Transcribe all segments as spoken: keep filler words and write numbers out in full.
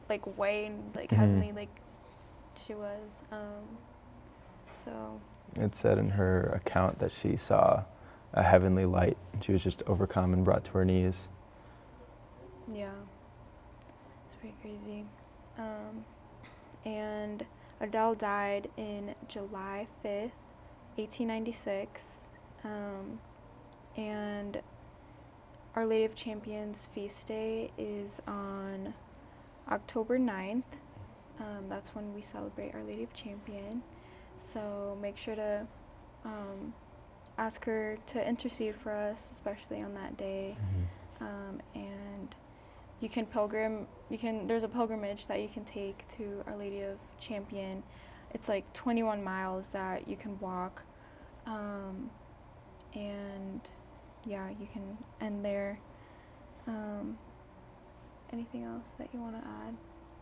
like white and like Mm-hmm. heavenly like she was. Um, so. It said in her account that she saw a heavenly light and she was just overcome and brought to her knees. Yeah, it's pretty crazy. Um, and Adele died in July fifth, eighteen ninety-six. Um, and Our Lady of Champions feast day is on October ninth. Um, that's when we celebrate Our Lady of Champion. So make sure to um, ask her to intercede for us, especially on that day. Mm-hmm. Um, and you can pilgrim, you can, there's a pilgrimage that you can take to Our Lady of Champion. It's like twenty-one miles that you can walk. Um, and yeah, you can end there. Um, anything else that you want to add?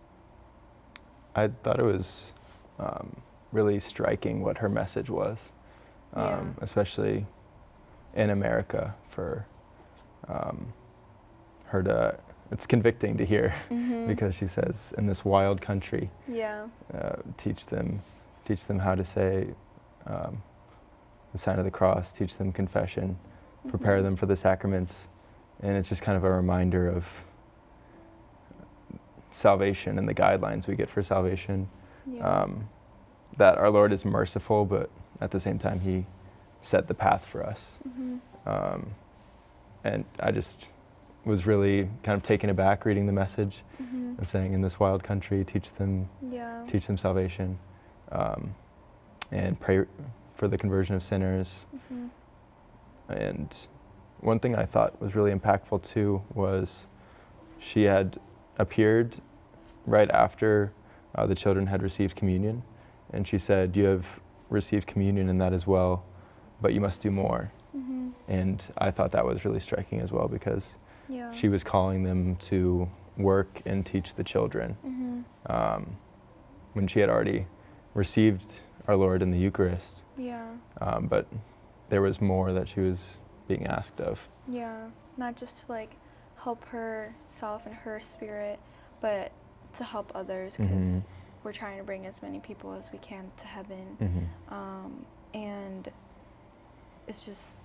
I thought it was um, really striking what her message was, um, Yeah. especially in America for um, her to, it's convicting to hear Mm-hmm. because she says, in this wild country, Yeah. uh, teach them, teach them how to say um, the sign of the cross, teach them confession, prepare Mm-hmm. them for the sacraments. And it's just kind of a reminder of salvation and the guidelines we get for salvation. Yeah. Um, that our Lord is merciful, but at the same time, He set the path for us. Mm-hmm. Um, and I just was really kind of taken aback reading the message Mm-hmm. of saying, in this wild country, teach them, Yeah. teach them salvation, um, and pray for the conversion of sinners. Mm-hmm. And one thing I thought was really impactful too was she had appeared right after uh, the children had received communion, and she said, you have received communion in that as well, but you must do more. Mm-hmm. And I thought that was really striking as well, because Yeah. she was calling them to work and teach the children Mm-hmm. um, when she had already received our Lord in the Eucharist. Yeah. Um, but there was more that she was being asked of. Yeah. Not just to like help herself and her spirit, but to help others, because Mhm. we're trying to bring as many people as we can to heaven. Mm-hmm. Um, and it's just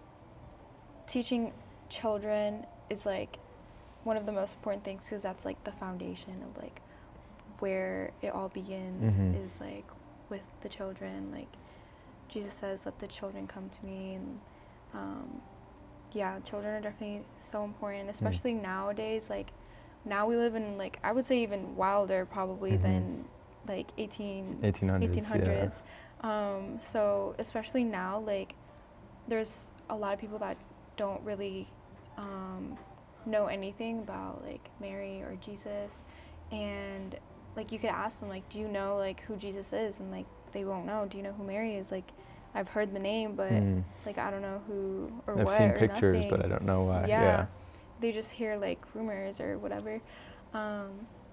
teaching children is like one of the most important things, because that's like the foundation of like where it all begins. Mhm. Is like with the children. Like Jesus says, let the children come to me. And um, yeah, children are definitely so important, especially mm. nowadays. Like now we live in like, I would say even wilder probably mm-hmm. than like eighteen, eighteen hundreds. eighteen hundreds. Yeah. Um, so especially now, like there's a lot of people that don't really um, know anything about like Mary or Jesus, and like you could ask them like, do you know like who Jesus is? And like they won't know. Do you know who Mary is? Like I've heard the name, but mm. like I don't know who or I've what. I've seen or pictures, nothing. But I don't know why. Yeah. yeah. They just hear like rumors or whatever. Um,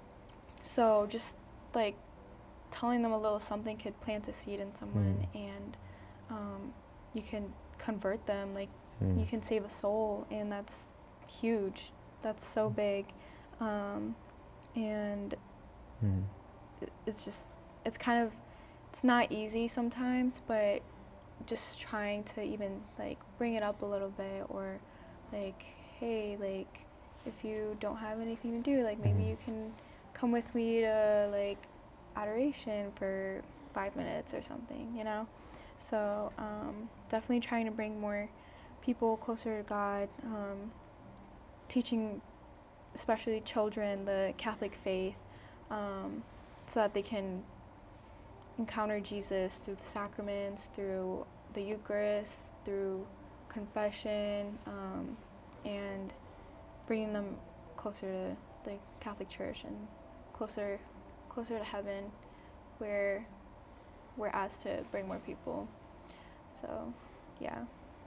so just like telling them a little something could plant a seed in someone, mm. and um, you can convert them. Like mm. you can save a soul, and that's huge. That's so big, um, and mm. it, it's just it's kind of it's not easy sometimes, but just trying to even like bring it up a little bit, or like, hey, like if you don't have anything to do, like maybe mm. you can come with me to like adoration for five minutes or something, you know. So um, definitely trying to bring more people closer to God, um, teaching especially children the Catholic faith, um, so that they can encounter Jesus through the sacraments, through the Eucharist, through confession, um, and bringing them closer to the Catholic Church and closer closer to heaven, where we're asked to bring more people. So, yeah.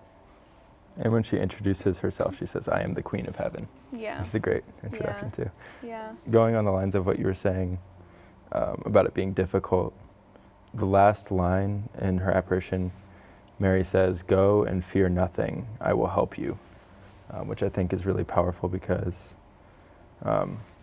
And when she introduces herself, she says, I am the Queen of Heaven. Yeah. Which is a great introduction, yeah. too. Yeah. Going on the lines of what you were saying um, about it being difficult, the last line in her apparition, Mary says, go and fear nothing, I will help you, um, which I think is really powerful, because um,